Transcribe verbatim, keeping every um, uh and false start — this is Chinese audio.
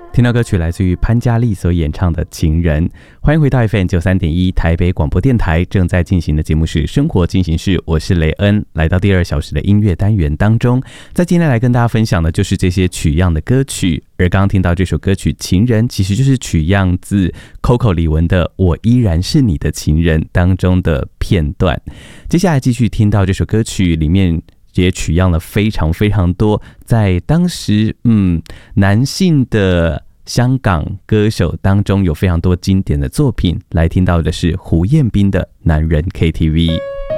听到歌曲来自于潘嘉丽所演唱的《情人》。欢迎回到 F M 九十三点一 台北广播电台，正在进行的节目是生活进行式，我是雷恩。来到第二小时的音乐单元当中，在今天来跟大家分享的就是这些取样的歌曲。而刚刚听到这首歌曲《情人》，其实就是取样自 Coco 李玟的《我依然是你的情人》当中的片段。接下来继续听到这首歌曲里面也取样了非常非常多在当时嗯男性的香港歌手当中有非常多经典的作品。来听到的是胡彦斌的《男人 K T V》。